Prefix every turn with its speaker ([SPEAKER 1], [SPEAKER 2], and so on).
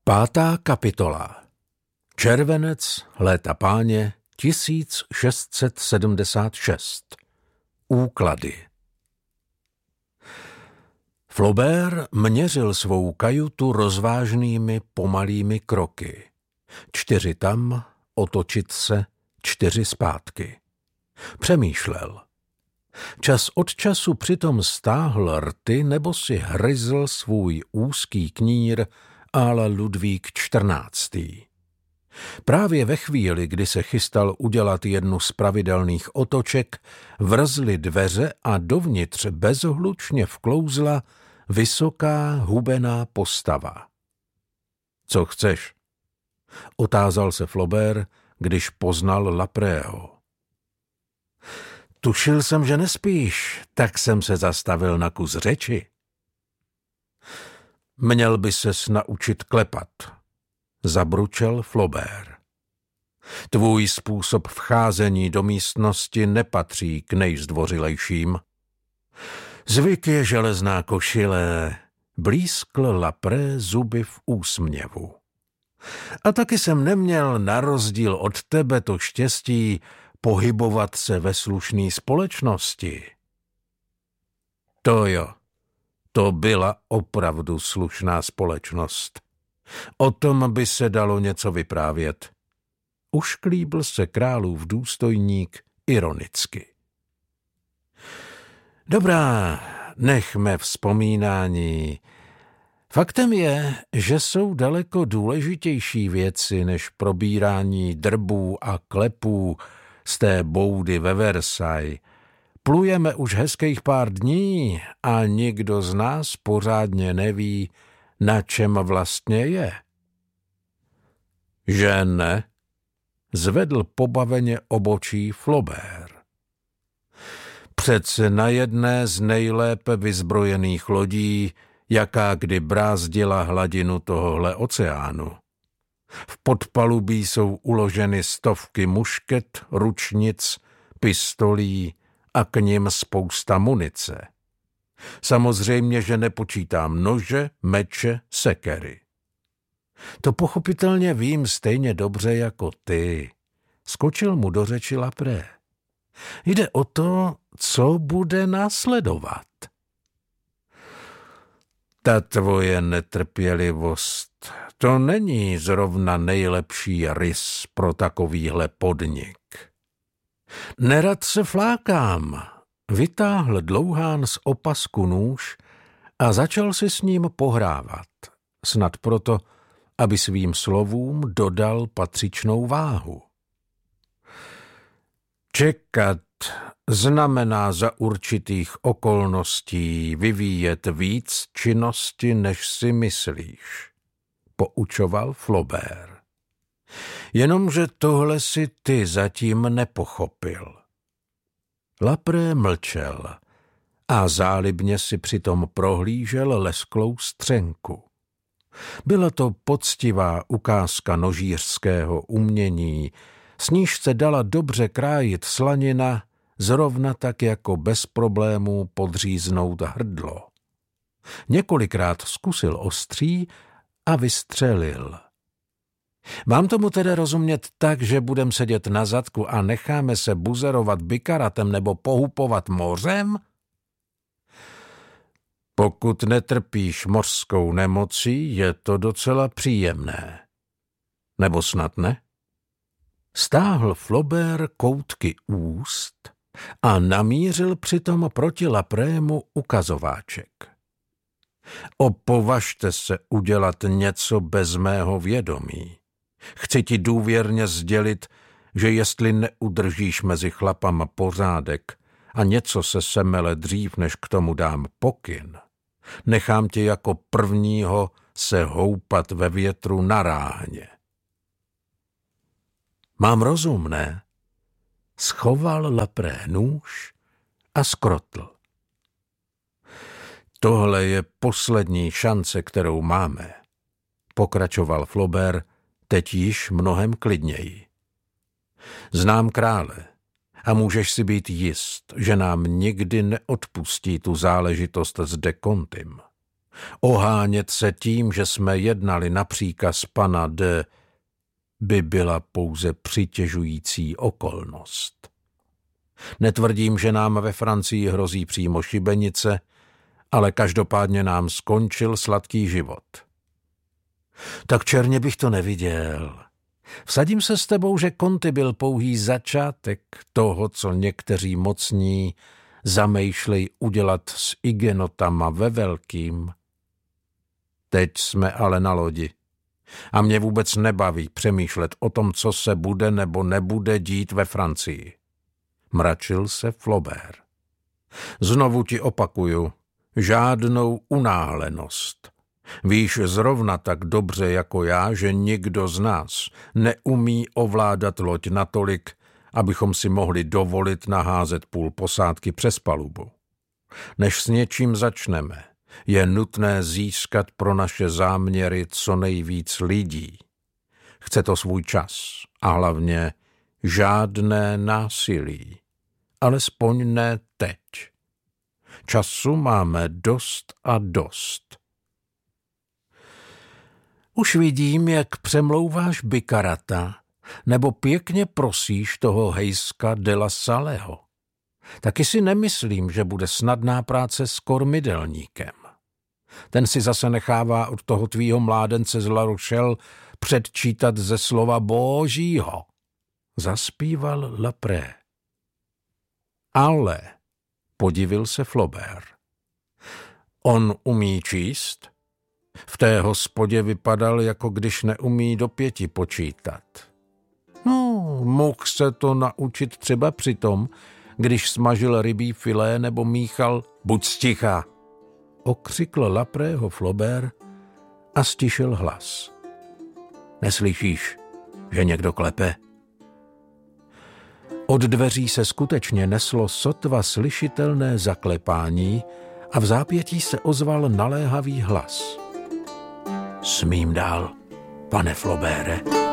[SPEAKER 1] 5. kapitola. Červenec léta páně 1676. Úklady. Flaubert měřil svou kajutu rozvážnými pomalými kroky. 4 tam, otočit se, 4 zpátky. Přemýšlel. Čas od času přitom stáhl rty nebo si hryzl svůj úzký knír à la Ludvík XIV. Právě ve chvíli, kdy se chystal udělat jednu z pravidelných otoček, vrzly dveře a dovnitř bezhlučně vklouzla vysoká hubená postava. Co chceš? Otázal se Flaubert, když poznal Laprého. Tušil jsem, že nespíš, tak jsem se zastavil na kus řeči. Měl by ses naučit klepat, zabručel Flaubert. Tvůj způsob vcházení do místnosti nepatří k nejzdvořilejším. Zvyk je železná košile, blízkl Lapré zuby v úsměvu. A taky jsem neměl na rozdíl od tebe to štěstí pohybovat se ve slušné společnosti. To jo, to byla opravdu slušná společnost. O tom by se dalo něco vyprávět. Ušklíbl se králův důstojník ironicky. Dobrá, nechme vzpomínání. Faktem je, že jsou daleko důležitější věci než probírání drbů a klepů z té boudy ve Versailles. Plujeme už hezkých pár dní a nikdo z nás pořádně neví, na čem vlastně je. Že ne? Zvedl pobaveně obočí Flaubert. Přece na jedné z nejlépe vyzbrojených lodí, jaká kdy brázdila hladinu tohohle oceánu. V podpalubí jsou uloženy stovky mušket, ručnic, pistolí a k nim spousta munice. Samozřejmě, že nepočítám nože, meče, sekery. To pochopitelně vím stejně dobře jako ty. Skočil mu do řeči Lapré. Jde o to, co bude následovat. Ta tvoje netrpělivost, to není zrovna nejlepší rys pro takovýhle podnik. Nerad se flákám. Vytáhl dlouhán z opasku nůž a začal si s ním pohrávat. Snad proto, aby svým slovům dodal patřičnou váhu. Čekat znamená za určitých okolností vyvíjet víc činnosti, než si myslíš, poučoval Flaubert. Jenomže tohle si ty zatím nepochopil. Lapré mlčel a zálibně si přitom prohlížel lesklou střenku. Byla to poctivá ukázka nožířského umění, s níž se dala dobře krájit slanina, zrovna tak jako bez problémů podříznout hrdlo. Několikrát zkusil ostří a vystřelil. Mám tomu tedy rozumět tak, že budem sedět na zadku a necháme se buzerovat bikaratem nebo pohupovat mořem? Pokud netrpíš mořskou nemocí, je to docela příjemné. Nebo snad ne? Stáhl Flaubert koutky úst a namířil přitom proti Laprému ukazováček. Opovažte se udělat něco bez mého vědomí. Chci ti důvěrně sdělit, že jestli neudržíš mezi chlapama pořádek a něco se semele dřív, než k tomu dám pokyn, nechám tě jako prvního se houpat ve větru na ráhně. Mám rozum, ne? Schoval Lapré nůž a skrotl. Tohle je poslední šance, kterou máme, pokračoval Flaubert, teď již mnohem klidněji. Znám krále a můžeš si být jist, že nám nikdy neodpustí tu záležitost s de Contym. Ohánět se tím, že jsme jednali na příkaz pana D., by byla pouze přitěžující okolnost. Netvrdím, že nám ve Francii hrozí přímo šibenice, ale každopádně nám skončil sladký život. Tak černě bych to neviděl. Vsadím se s tebou, že Conti byl pouhý začátek toho, co někteří mocní zamýšlej udělat s igenotama ve velkým. Teď jsme ale na lodi a mě vůbec nebaví přemýšlet o tom, co se bude nebo nebude dít ve Francii. Mračil se Flaubert. Znovu ti opakuju, žádnou unáhlenost. Víš zrovna tak dobře jako já, že nikdo z nás neumí ovládat loď natolik, abychom si mohli dovolit naházet půl posádky přes palubu. Než s něčím začneme, je nutné získat pro naše záměry co nejvíc lidí. Chce to svůj čas a hlavně žádné násilí, alespoň ne teď. Času máme dost a dost. Už vidím, jak přemlouváš Bikarata, nebo pěkně prosíš toho hejska de la Salleho. Taky si nemyslím, že bude snadná práce s kormidelníkem. Ten si zase nechává od toho tvýho mládence z La Rochelle předčítat ze slova božího. Zaspíval Lapré. Ale, podivil se Flaubert. On umí číst? V té hospodě vypadal, jako když neumí do 5 počítat. No, mohl se to naučit třeba při tom, když smažil rybí filé nebo míchal. Buď sticha, okřikl Laprého Flaubert a stišil hlas. Neslyšíš, že někdo klepe? Od dveří se skutečně neslo sotva slyšitelné zaklepání a v zápětí se ozval naléhavý hlas. Smím dál, pane Flauberte?